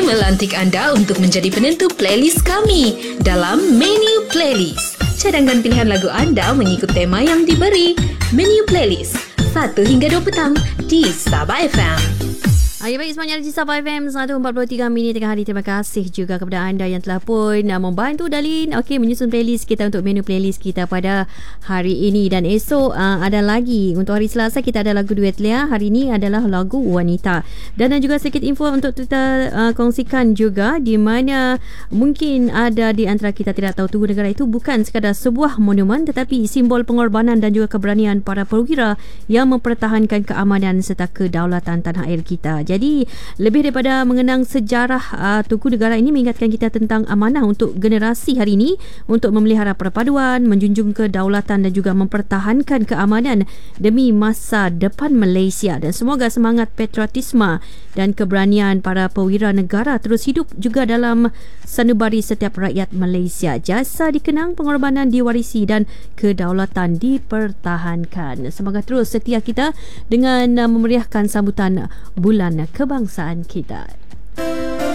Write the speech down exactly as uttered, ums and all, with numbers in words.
melantik anda untuk menjadi penentu playlist kami dalam Menu Playlist. Cadangkan pilihan lagu anda mengikut tema yang diberi. Menu Playlist satu hingga dua petang di Sabah F M. Ya, baik, semuanya di Sabah F M seratus empat puluh tiga minit tengah hari. Terima kasih juga kepada anda yang telah pun uh, membantu Dalin okey menyusun playlist kita untuk menu playlist kita pada hari ini. Dan esok uh, ada lagi untuk hari Selasa, kita ada lagu duet Lea. Hari ini adalah lagu Wanita. Dan dan juga sedikit info untuk kita uh, kongsikan juga, di mana mungkin ada di antara kita tidak tahu Tugu Negara itu bukan sekadar sebuah monumen, tetapi simbol pengorbanan dan juga keberanian para perwira yang mempertahankan keamanan serta kedaulatan tanah air kita. Jadi lebih daripada mengenang sejarah uh, Tugu Negara ini mengingatkan kita tentang amanah untuk generasi hari ini untuk memelihara perpaduan, menjunjung kedaulatan dan juga mempertahankan keamanan demi masa depan Malaysia. Dan semoga semangat patriotisme dan keberanian para perwira negara terus hidup juga dalam sanubari setiap rakyat Malaysia. Jasa dikenang, pengorbanan diwarisi dan kedaulatan dipertahankan. Semoga terus setia kita dengan uh, memeriahkan sambutan bulan kebangsaan kita.